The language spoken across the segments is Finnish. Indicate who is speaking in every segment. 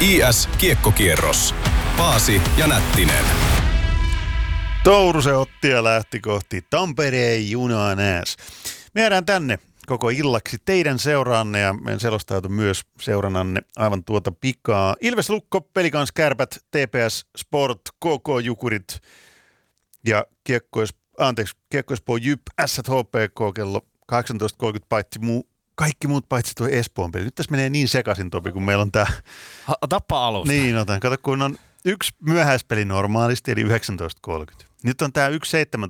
Speaker 1: IS Kiekkokierros. Paasi ja Nättinen.
Speaker 2: Touru se otti ja lähti kohti Tampereen junaa nääs. Me jäädään tänne koko illaksi teidän seuraanne ja meidän selostautu myös seurananne aivan tuota pikaa. Ilves Lukko, Pelikans Kärpät, TPS Sport, KK Jukurit ja Kiekko-Espoo Jyp, Ässät HPK kello 18.30 kaikki muut paitsi tuo Espoon peli. Nyt tässä menee niin sekaisin, Topi, kun meillä on tää...
Speaker 3: Tappa alusta.
Speaker 2: Niin, otan. Kato, kun on yksi myöhäispeli normaalisti, eli 19.30. Nyt on tää 1.17.30,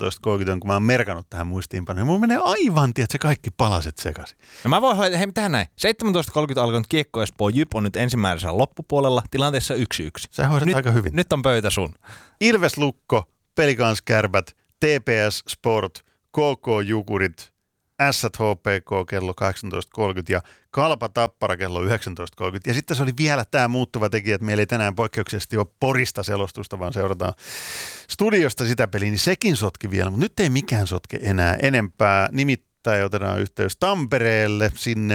Speaker 2: kun mä oon merkannut tähän muistiinpanoon. Mulla menee aivan, tiedät, se kaikki palaset sekaisin.
Speaker 3: No mä voin hoitaa, tähän näin. 17.30 alkanut Kiekko Espoo Jyp on nyt ensimmäisellä loppupuolella, tilanteessa 1-1.
Speaker 2: Sä hoidat aika hyvin.
Speaker 3: Nyt on pöytä sun.
Speaker 2: Ilves Lukko, Pelikans Kärpät, TPS Sport, KK Jukurit, Ässät HPK kello 18.30 ja Kalpa Tappara kello 19.30. Ja sitten se oli vielä tämä muuttuva tekijä, että meillä ei tänään poikkeuksellisesti ole Porista selostusta, vaan seurataan studiosta sitä peliä, niin sekin sotki vielä, mutta nyt ei mikään sotke enää enempää. Nimittäin otetaan yhteys Tampereelle sinne,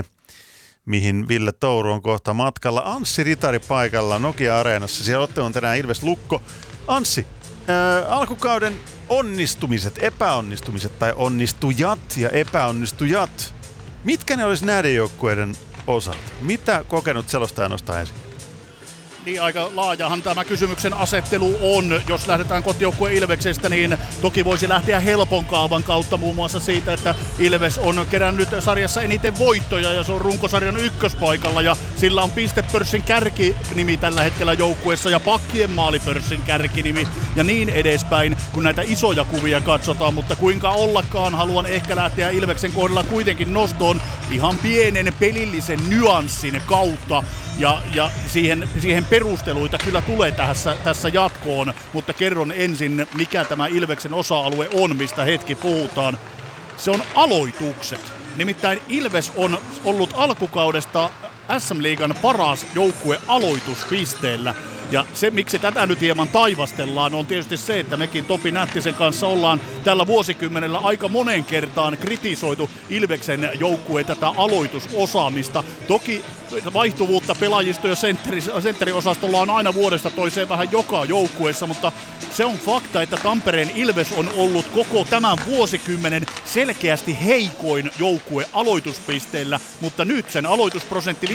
Speaker 2: mihin Ville Touru on kohta matkalla. Anssi Ritari paikalla Nokia-areenassa. Siellä ottelu on tänään Ilves Lukko. Anssi, alkukauden onnistumiset, epäonnistumiset tai onnistujat ja epäonnistujat. Mitkä ne olisi näiden joukkueiden osalta? Mitä kokenut selostaja nostaa ensin?
Speaker 4: Niin, aika laajahan tämä kysymyksen asettelu on. Jos lähdetään kotijoukkueen Ilveksestä, niin toki voisi lähteä helpon kaavan kautta muun muassa siitä, että Ilves on kerännyt sarjassa eniten voittoja ja se on runkosarjan ykköspaikalla ja sillä on pistepörssin kärkinimi tällä hetkellä joukkueessa ja pakkien maalipörssin kärkinimi ja niin edespäin, kun näitä isoja kuvia katsotaan, mutta kuinka ollakaan haluan ehkä lähteä Ilveksen kohdalla kuitenkin nostoon ihan pienen pelillisen nyanssin kautta. Ja siihen perusteluita kyllä tulee tässä jatkoon, mutta kerron ensin, mikä tämä Ilveksen osa-alue on, mistä hetki puhutaan. Se on aloitukset. Nimittäin Ilves on ollut alkukaudesta SM-liigan paras joukkue aloituspisteellä. Ja se, miksi tätä nyt hieman taivastellaan, on tietysti se, että mekin Topi Nättisen kanssa ollaan tällä vuosikymmenellä aika monen kertaan kritisoitu Ilveksen joukkueen tätä aloitusosaamista. Toki vaihtuvuutta pelaajisto- ja sentteriosastolla on aina vuodesta toiseen vähän joka joukkueessa, mutta se on fakta, että Tampereen Ilves on ollut koko tämän vuosikymmenen selkeästi heikoin joukkue aloituspisteillä, mutta nyt sen aloitusprosentti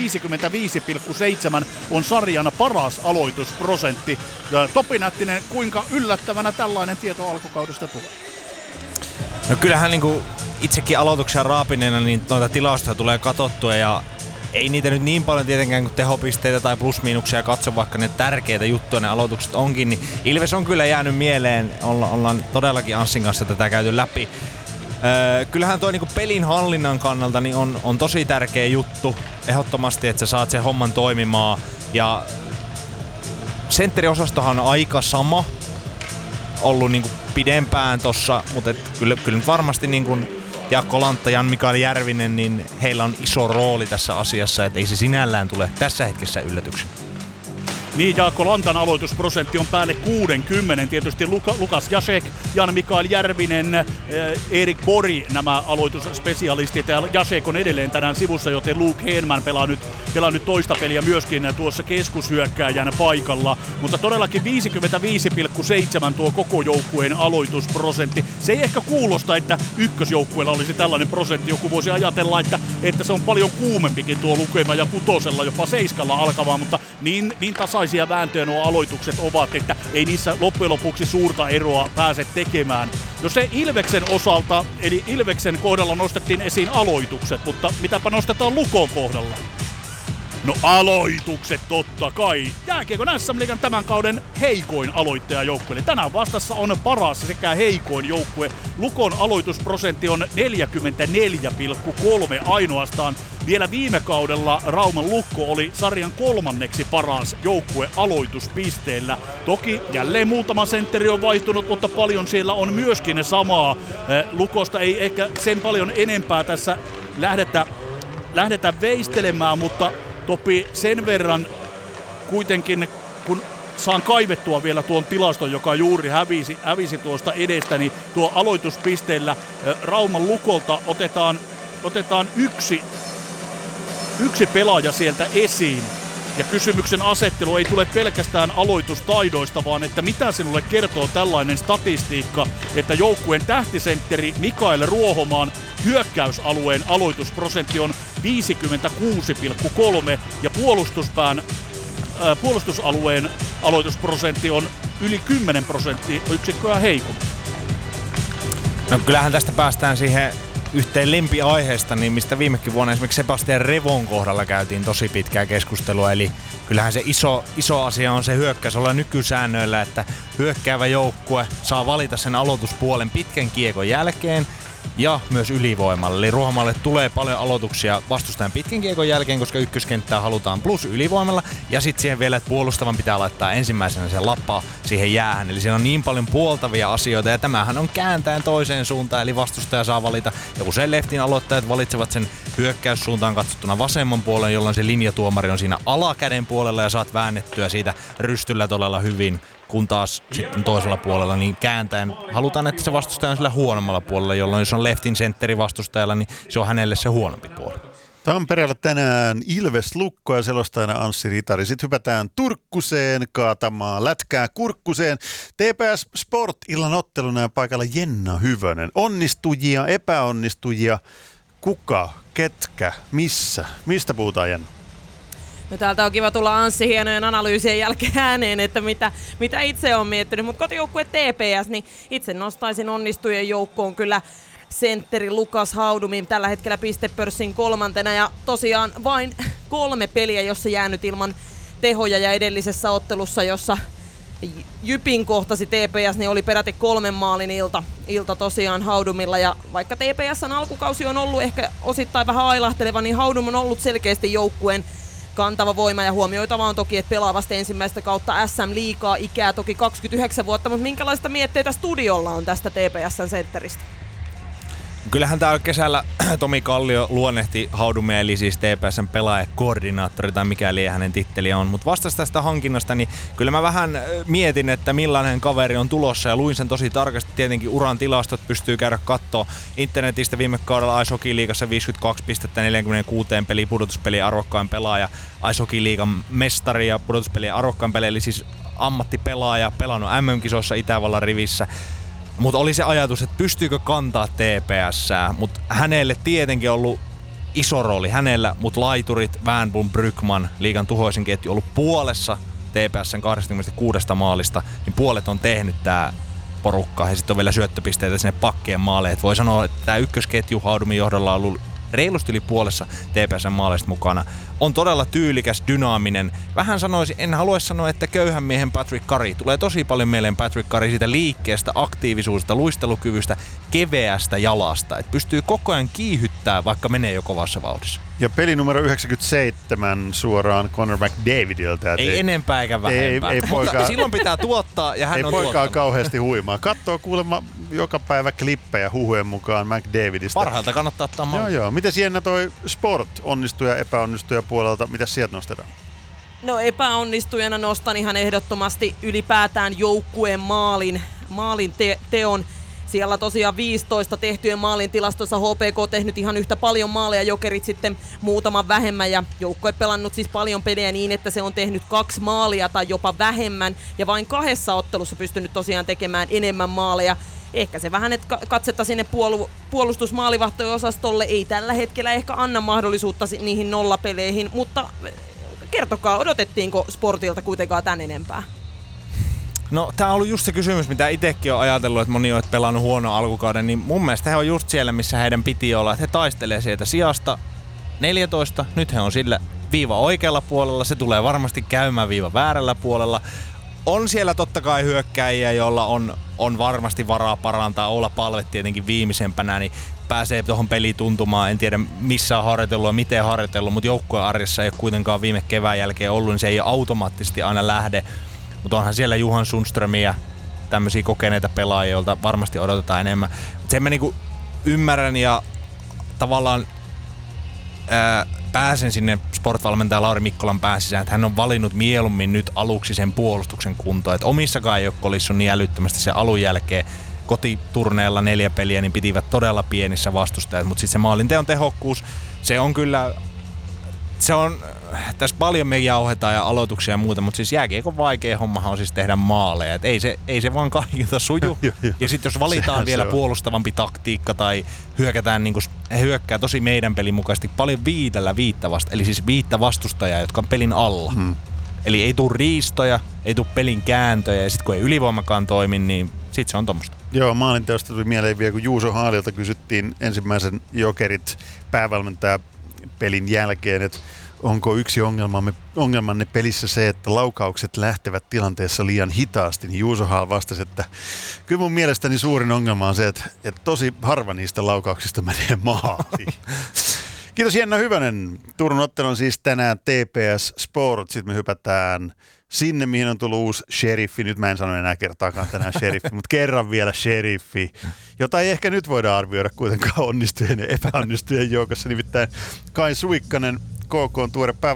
Speaker 4: 55,7 on sarjan paras aloitusprosentti. Topi Nättinen, kuinka yllättävänä tällainen tieto alkukaudesta tulee?
Speaker 3: No kyllähän niinku itsekin aloituksia raapineena niin noita tilastoja tulee katsottua ja ei niitä nyt niin paljon tietenkään kuin tehopisteitä tai plusmiinuksia katso, vaikka ne tärkeitä juttuja ne aloitukset onkin, niin Ilves on kyllä jäänyt mieleen, ollaan todellakin Anssin kanssa tätä käyty läpi. Kyllähän tuo niinku pelin hallinnan kannalta niin on tosi tärkeä juttu, ehdottomasti, että sä saat sen homman toimimaan ja sentteriosastohan on aika sama ollut niinku pidempään tossa, mutta kyllä nyt varmasti niinku Jaakko Lantta, Jan-Mikael Järvinen, niin heillä on iso rooli tässä asiassa, että ei se sinällään tule tässä hetkessä yllätyksen.
Speaker 4: Niin, Jaakko Lantan aloitusprosentti on päälle 60. Tietysti Lukas Jasek, Jan-Mikael Järvinen, Erik Bori, nämä aloitusspesialistit. Ja Jasek on edelleen tänään sivussa, joten Luke Henman pelaa nyt toista peliä myöskin tuossa keskushyökkääjän paikalla. Mutta todellakin 55,7 tuo koko joukkueen aloitusprosentti. Se ei ehkä kuulosta, että ykkösjoukkueella olisi tällainen prosentti. Joku voisi ajatella, että se on paljon kuumempikin tuo lukema ja kutosella, jopa 7 alkavaa, mutta niin tasaisia vääntöjä nuo aloitukset ovat, että ei niissä loppujen lopuksi suurta eroa pääse tekemään. No se Ilveksen osalta, eli Ilveksen kohdalla nostettiin esiin aloitukset, mutta mitäpä nostetaan Lukon kohdalla? No aloitukset totta kai. Jääkiekon SM-liigan tämän kauden heikoin aloittajajoukkue. Eli tänään vastassa on paras sekä heikoin joukkue. Lukon aloitusprosentti on 44,3 ainoastaan. Vielä viime kaudella Rauman Lukko oli sarjan 3. paras joukkue aloituspisteellä. Toki jälleen muutama sentteri on vaihtunut, mutta paljon siellä on myöskin samaa. Lukosta ei ehkä sen paljon enempää tässä lähdetä veistelemään, mutta Topi, sen verran kuitenkin, kun saan kaivettua vielä tuon tilaston, joka juuri hävisi tuosta edestä, niin tuo aloituspisteellä Rauman Lukolta otetaan yksi pelaaja sieltä esiin. Ja kysymyksen asettelu ei tule pelkästään aloitustaidoista, vaan että mitä sinulle kertoo tällainen statistiikka, että joukkueen tähtisentteri Mikael Ruohomaan hyökkäysalueen aloitusprosentti on 56,3 ja puolustusalueen aloitusprosentti on yli 10% heikompi.
Speaker 3: No kyllähän tästä päästään siihen yhteen lempiaiheesta, niin mistä viimekin vuonna esimerkiksi Sebastian Revon kohdalla käytiin tosi pitkää keskustelua. Eli kyllähän se iso asia on se hyökkäys olla nykysäännöillä, että hyökkäävä joukkue saa valita sen aloituspuolen pitkän kiekon jälkeen ja myös ylivoimalla. Eli Ruohomalle tulee paljon aloituksia vastustajan pitkän kiekon jälkeen, koska ykköskenttää halutaan plus ylivoimalla. Ja sitten siihen vielä, että puolustavan pitää laittaa ensimmäisenä se lappa siihen jäähän. Eli siinä on niin paljon puoltavia asioita ja tämähän on kääntäen toiseen suuntaan. Eli vastustaja saa valita ja usein leftin aloittajat valitsevat sen hyökkäyssuuntaan katsottuna vasemman puolen, jolloin se linjatuomari on siinä alakäden puolella ja saat väännettyä siitä rystyllä todella hyvin. Kun taas sitten toisella puolella niin kääntäen halutaan, että se vastustaja on sillä huonommalla puolella, jolloin jos on leftin sentteri vastustajalla, niin se on hänelle se huonompi puoli.
Speaker 2: Tampereella tänään Ilves Lukko ja selostajana Anssi Ritari. Sitten hypätään Turkkuseen kaatamaan lätkää Kurkkuseen. TPS Sport illan otteluna ja paikalla Jenna Hyvönen. Onnistujia, epäonnistujia, kuka, ketkä, missä? Mistä puhutaan, Jenna?
Speaker 5: No täältä on kiva tulla Anssi hienojen analyysien jälkeen ääneen, että mitä itse on miettinyt. Mutta kotijoukkue TPS, niin itse nostaisin onnistujien joukkoon kyllä sentteri Lukas Haudumin tällä hetkellä pistepörssin 3. Ja tosiaan vain 3 peliä, jossa jäänyt ilman tehoja ja edellisessä ottelussa, jossa Jypin kohtasi TPS, niin oli peräti 3 maalin ilta tosiaan Haudumilla. Ja vaikka TPS:n alkukausi on ollut ehkä osittain vähän ailahteleva, niin Haudum on ollut selkeästi joukkueen kantava voima ja huomioitava on toki, että pelaa vasta ensimmäistä kautta SM-liigaa, ikää toki 29 vuotta, mutta minkälaista mietteitä studiolla on tästä TPS:n sentteristä?
Speaker 3: Kyllähän täällä kesällä Tomi Kallio luonnehti Haudumia, eli siis TPS:n pelaajakoordinaattori tai mikäli hänen titteli on. Mutta vastasi tästä hankinnasta, niin kyllä mä vähän mietin, että millainen kaveri on tulossa ja luin sen tosi tarkasti. Tietenkin uran tilastot pystyy käydä kattoo internetistä viime kaudella Ice Hockey Liigassa 52 pistettä 46 peliä, pudotuspelien arvokkain pelaaja, Ice Hockey Liigan mestari ja pudotuspelien arvokkain pelaaja, eli siis ammattipelaaja, pelannut MM-kisoissa Itävallan rivissä. Mutta oli se ajatus, että pystyykö kantaa TPS:ää, mutta hänelle tietenkin ollut iso rooli hänellä, mutta laiturit Wernbloom, Brykman, liigan tuhoisin ketju ollut puolessa TPS:n 26 maalista, niin puolet on tehnyt tää porukka ja sitten on vielä syöttöpisteitä sinne pakkien maalle. Et voi sanoa, että tää ykkösketju Haudumin johdolla on ollut reilusti yli puolessa TPS:n maaleista mukana. On todella tyylikäs, dynaaminen. Vähän sanoisin, en haluaisi sanoa, että köyhän miehen Patrick Curry. Tulee tosi paljon mieleen Patrick Curry siitä liikkeestä, aktiivisuudesta, luistelukyvystä, keveästä jalasta. Et pystyy koko ajan kiihyttää, vaikka menee jo kovassa vauhdissa.
Speaker 2: Ja peli numero 97 suoraan Connor McDavidiltä.
Speaker 3: Ei enempää eikä vähempää.
Speaker 2: Ei poikaa,
Speaker 3: silloin pitää tuottaa ja hän
Speaker 2: ei
Speaker 3: on
Speaker 2: poikaa
Speaker 3: tuottanut.
Speaker 2: Kauheasti huimaa. Katsoo kuulemma joka päivä klippejä huhujen mukaan McDavidista.
Speaker 3: Parhailta kannattaa ottaa mallia.
Speaker 2: Joo. Miten Jenna toi Sport onnistuja epäonnistuja puolelta? Mitäs sieltä nostetaan?
Speaker 5: No epäonnistujana nostan ihan ehdottomasti ylipäätään joukkueen maalin teon. Siellä tosiaan 15 tehtyjen maalin tilastossa HPK tehnyt ihan yhtä paljon maaleja, Jokerit sitten muutaman vähemmän ja joukkue pelannut siis paljon pelejä niin, että se on tehnyt 2 maalia tai jopa vähemmän ja vain 2 ottelussa pystynyt tosiaan tekemään enemmän maaleja. Ehkä se vähän, että katsetta sinne puolustusmaalivahtojen osastolle ei tällä hetkellä ehkä anna mahdollisuutta niihin nollapeleihin, mutta kertokaa, odotettiinko Sportilta kuitenkaan tän enempää?
Speaker 3: No, tää on ollut just se kysymys, mitä itsekin on ajatellut, että moni on pelannut huono alkukauden, niin mun mielestä he on just siellä, missä heidän piti olla, että he taistelee sieltä sijasta 14, nyt he on sillä viiva oikealla puolella, se tulee varmasti käymään viiva väärällä puolella. On siellä totta kai hyökkäjiä, joilla on varmasti varaa parantaa, olla palvet tietenkin viimeisempänä, niin pääsee tuohon peliin tuntumaan. En tiedä missä on harjoitellut ja miten harjoitellut, mutta joukkueen arjessa ei ole kuitenkaan viime kevään jälkeen ollut, niin se ei automaattisesti aina lähde. Mutta onhan siellä Johan Sundströmiä, tämmöisiä kokeneita pelaajia, joilta varmasti odotetaan enemmän. Sen mä niinku ymmärrän ja tavallaan pääsen sinne sportvalmentaja Lauri Mikkolan pään sisään, että hän on valinnut mieluummin nyt aluksi sen puolustuksen kuntoon. Että omissakaan ei ole kolissu niin älyttömästi sen alun jälkeen. Kotiturneella 4 peliä, niin pitivät todella pienissä vastustajat, mutta sitten se maalinteon tehokkuus, se on kyllä, se on, tässä paljon me jauhetaan ja aloituksia ja muuta, mutta siis jääkiekon vaikea hommahan on siis tehdä maaleja. Et ei se vaan kaikilta suju. Ja sitten jos valitaan vielä puolustavampi taktiikka tai hyökätään niin kuin, he hyökkää tosi meidän pelin mukaisesti paljon 5 vasta, eli siis 5 vastustajaa, jotka on pelin alla. Eli ei tule riistoja, ei tule pelin kääntöjä ja sitten kun ei ylivoimakaan toimi, niin sitten se on tommoista.
Speaker 2: Joo, maalinteosta tuli mieleen vielä, kun Juuso Haalilta kysyttiin ensimmäisen Jokerit päävalmentaja pelin jälkeen, että onko yksi ongelmanne pelissä se, että laukaukset lähtevät tilanteessa liian hitaasti, niin Juuso Haal vastasi, että kyllä mun mielestäni suurin ongelma on se, että tosi harva niistä laukauksista menee maaliin. Kiitos Jenna Hyvänen. Turun ottelu on siis tänään TPS Sport. Sitten me hypätään sinne, mihin on tullut uusi sheriffi. Nyt mä en sano enää kertaakaan tänään sheriffi, mutta kerran vielä sheriffi, jota ei ehkä nyt voida arvioida kuitenkaan onnistujien ja epäonnistujien joukossa. Nimittäin Kai Suikkanen, KK on tuore